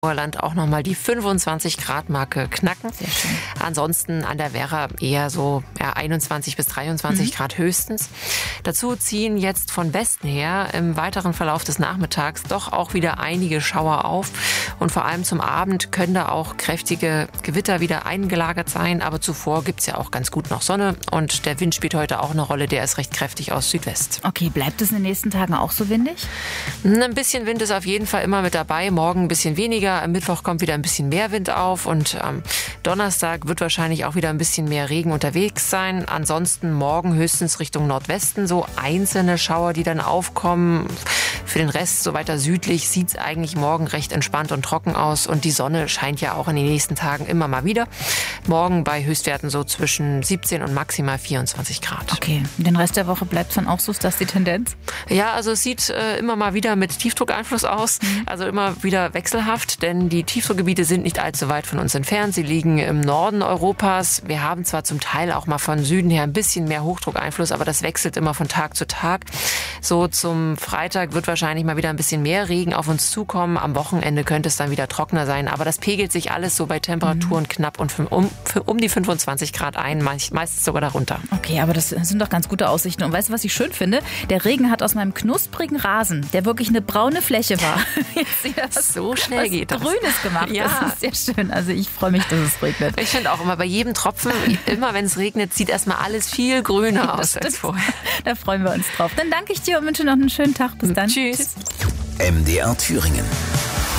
Land auch nochmal die 25-Grad-Marke knacken. Sehr schön. Ansonsten an der Werra eher so 21 bis 23 Grad höchstens. Dazu ziehen jetzt von Westen her im weiteren Verlauf des Nachmittags doch auch wieder einige Schauer auf. Und vor allem zum Abend können da auch kräftige Gewitter wieder eingelagert sein. Aber zuvor gibt's ja auch ganz gut noch Sonne. Und der Wind spielt heute auch eine Rolle. Der ist recht kräftig aus Südwest. Okay, bleibt es in den nächsten Tagen auch so windig? Ein bisschen Wind ist auf jeden Fall immer mit dabei. Morgen ein bisschen weniger. Am Mittwoch kommt wieder ein bisschen mehr Wind auf und am Donnerstag wird wahrscheinlich auch wieder ein bisschen mehr Regen unterwegs sein. Ansonsten morgen höchstens Richtung Nordwesten so einzelne Schauer, die dann aufkommen. Für den Rest so weiter südlich sieht es eigentlich morgen recht entspannt und trocken aus und die Sonne scheint ja auch in den nächsten Tagen immer mal wieder. Morgen bei Höchstwerten so zwischen 17 und maximal 24 Grad. Okay, den Rest der Woche bleibt es dann auch so, ist das die Tendenz? Ja, also es sieht immer mal wieder mit Tiefdruckeinfluss aus, also immer wieder wechselhaft, denn die Tiefdruckgebiete sind nicht allzu weit von uns entfernt. Sie liegen im Norden Europas. Wir haben zwar zum Teil auch mal von Süden her ein bisschen mehr Hochdruckeinfluss, aber das wechselt immer von Tag zu Tag. So zum Freitag wird wahrscheinlich mal wieder ein bisschen mehr Regen auf uns zukommen. Am Wochenende könnte es dann wieder trockener sein, aber das pegelt sich alles so bei Temperaturen knapp und um die 25 Grad ein, meistens sogar darunter. Okay, aber das sind doch ganz gute Aussichten. Und weißt du, was ich schön finde? Der Regen hat aus meinem knusprigen Rasen, der wirklich eine braune Fläche war, jetzt wieder so schnell geht das. Grünes gemacht. Ja. Das ist sehr schön. Also ich freue mich, dass es regnet. Ich finde auch immer, bei jedem Tropfen, immer wenn es regnet, sieht erstmal alles viel grüner aus als vorher. Da freuen wir uns drauf. Dann danke ich dir und wünsche noch einen schönen Tag. Bis dann. Tschüss. MDR Thüringen.